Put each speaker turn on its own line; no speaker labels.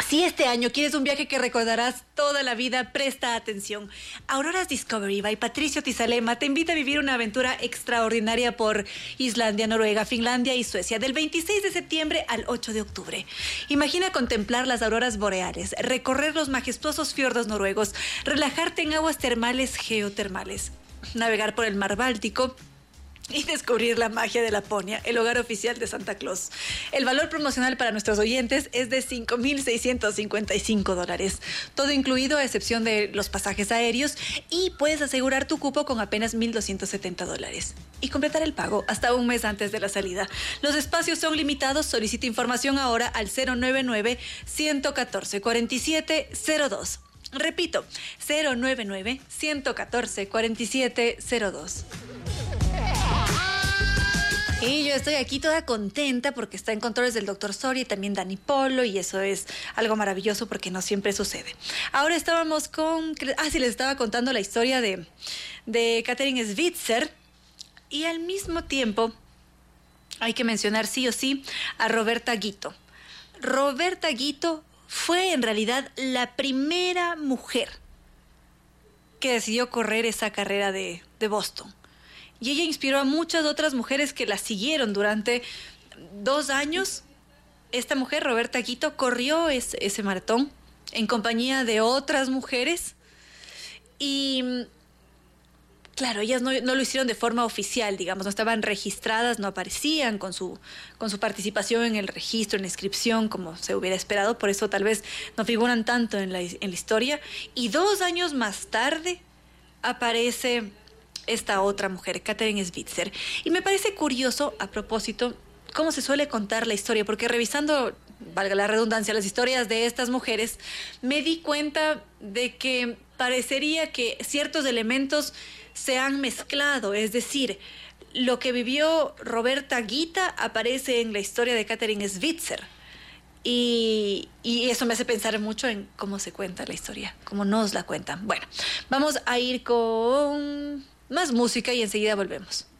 Si este año quieres un viaje que recordarás toda la vida, presta atención. Auroras Discovery by Patricio Tizalema te invita a vivir una aventura extraordinaria por Islandia, Noruega, Finlandia y Suecia del 26 de septiembre al 8 de octubre. Imagina contemplar las auroras boreales, recorrer los majestuosos fiordos noruegos, relajarte en aguas termales geotermales, navegar por el mar Báltico y descubrir la magia de Laponia, el hogar oficial de Santa Claus. El valor promocional para nuestros oyentes es de $5,655. Todo incluido a excepción de los pasajes aéreos, y puedes asegurar tu cupo con apenas $1,270 y completar el pago hasta un mes antes de la salida. Los espacios son limitados. Solicita información ahora al 099-114-4702. Repito, 099-114-4702. Y yo estoy aquí toda contenta porque está en controles del Dr. Soria y también Dani Polo, y eso es algo maravilloso porque no siempre sucede. Ahora estábamos con... sí, les estaba contando la historia de Catherine Switzer, y al mismo tiempo hay que mencionar sí o sí a Roberta Guito. Roberta Guito fue en realidad la primera mujer que decidió correr esa carrera de Boston. Y ella inspiró a muchas otras mujeres que la siguieron durante 2 años. Esta mujer, Roberta Guito, corrió ese maratón en compañía de otras mujeres. Y claro, ellas no lo hicieron de forma oficial, digamos, no estaban registradas, no aparecían con su participación en el registro, en la inscripción, como se hubiera esperado. Por eso tal vez no figuran tanto en la historia. Y 2 años más tarde aparece esta otra mujer, Catherine Switzer. Y me parece curioso, a propósito, cómo se suele contar la historia, porque revisando, valga la redundancia, las historias de estas mujeres, me di cuenta de que parecería que ciertos elementos se han mezclado. Es decir, lo que vivió Roberta Guito aparece en la historia de Catherine Switzer. Y eso me hace pensar mucho en cómo se cuenta la historia, cómo nos la cuentan. Bueno, vamos a ir con más música y enseguida volvemos.